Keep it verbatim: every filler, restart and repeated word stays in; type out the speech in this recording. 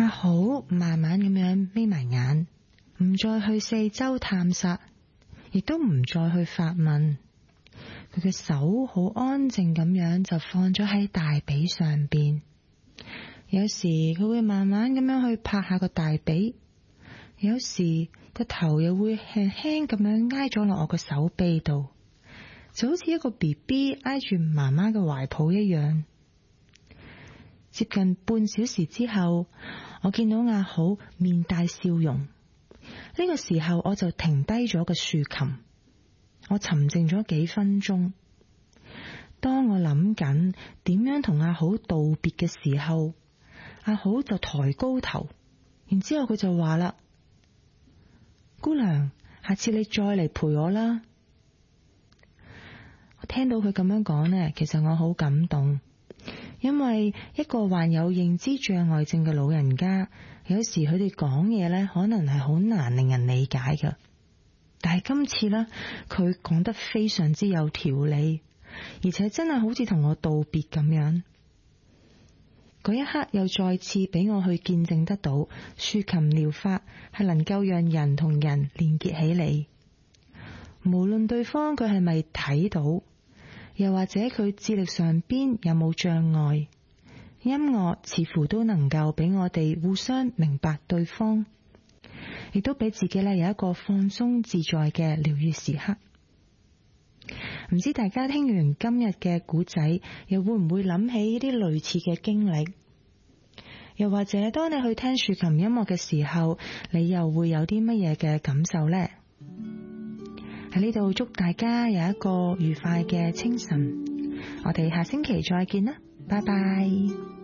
阿好慢慢咁樣眯埋眼，唔再去四周探索，亦都唔再去發問。佢嘅手好安靜咁樣就放咗喺大髀上邊。有時佢會慢慢咁樣去拍下個大髀，有時個頭又會輕輕咁樣挨咗落我個手臂度，就好似一個 B B 挨住媽媽嘅懷抱一樣。接近半小時之後，我見到阿好面帶笑容。呢個時候我就停低咗個豎琴，我沉靜咗幾分鐘。當我諗緊點樣同阿好道別嘅時候，阿好就抬高頭，然之後佢就話啦：姑娘，下次你再嚟陪我啦。我聽到佢咁樣講呢，其實我好感動，因為一個患有認知障礙症嘅老人家，有時佢哋講嘢呢，可能係好難令人理解嘅。但係今次呢，佢講得非常之有條理，而且真係好似同我道別咁樣。嗰一刻又再次俾我去見證得到，豎琴療法係能夠讓人同人連結起嚟，無論對方佢係咪睇到，又或者佢智力上邊有冇障礙，音樂似乎都能夠俾我哋互相明白對方，亦都俾自己咧有一個放鬆自在嘅療癒時刻。唔知大家聽完今日嘅故仔，又會唔會諗起呢啲類似嘅經歷？又或者當你去聽豎琴音樂嘅時候，你又會有啲乜嘢嘅感受呢？喺呢度祝大家有一個愉快嘅清晨，我哋下星期再見啦，拜拜。